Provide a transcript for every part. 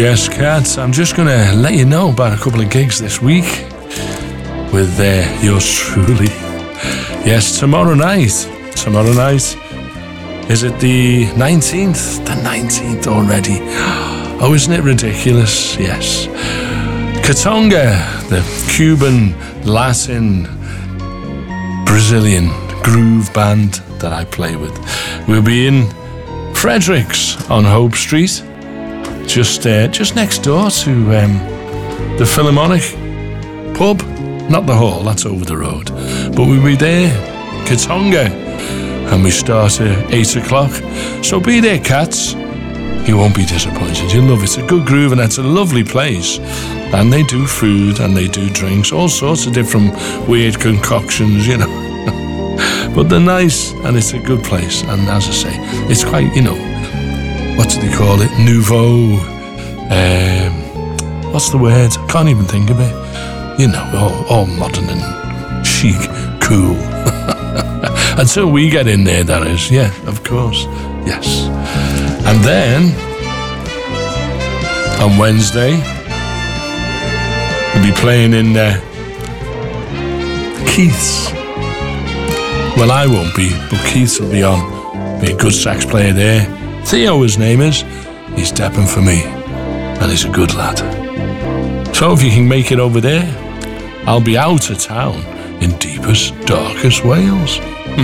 Yes, cats, I'm just going to let you know about a couple of gigs this week with yours truly. Yes, tomorrow night. Is it the 19th? The 19th already. Oh, isn't it ridiculous? Yes. Katonga, the Cuban, Latin, Brazilian groove band that I play with. We'll be in Fredericks on Hope Street, just next door to the Philharmonic pub. Not the hall, that's over the road. But we'll be there, Katonga, and we start at 8 o'clock. So be there, cats. You won't be disappointed. You'll love it. It's a good groove and it's a lovely place. And they do food and they do drinks, all sorts of different weird concoctions, you know. But they're nice and it's a good place. And as I say, it's quite, you know, what do they call it? Nouveau. What's the word? I can't even think of it. You know, all modern and chic, cool. Until we get in there, that is. Yeah, of course. Yes. And then, on Wednesday, we'll be playing in Keith's. Well, I won't be, but Keith's will be on. Be a good sax player there. Theo, his name is. He's stepping for me, and he's a good lad. So if you can make it over there, I'll be out of town in deepest, darkest Wales.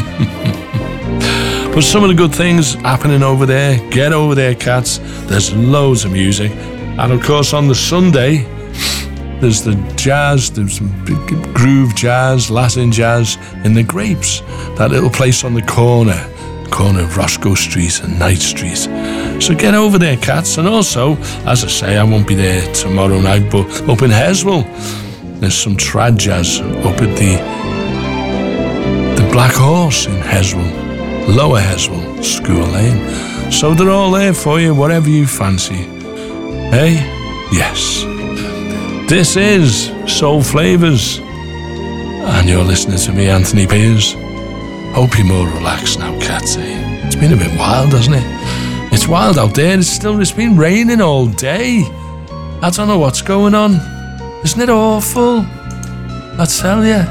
But some of the good things happening over there, get over there, cats. There's loads of music. And of course on the Sunday, there's the jazz, there's some groove jazz, Latin jazz in the Grapes, that little place on the corner of Roscoe Street and Knight Street. So get over there, cats. And also, as I say, I won't be there tomorrow night, but up in Heswell, there's some trad jazz up at the Black Horse in Heswell. Lower Heswell, School Lane. So they're all there for you, whatever you fancy. Hey? Yes. This is Soul Flavours. And you're listening to me, Anthony Pears. Hope you're more relaxed now, cats. It's been a bit wild, hasn't it? It's wild out there. It's been raining all day. I don't know what's going on. Isn't it awful? I tell you.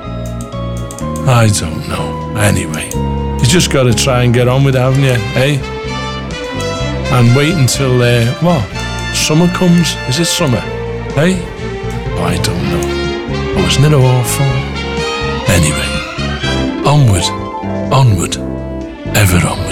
I don't know. Anyway. You just got to try and get on with it, haven't you, eh? And wait until, summer comes? Is it summer, eh? Oh, I don't know. Oh, isn't it awful? Anyway, onward, ever onward.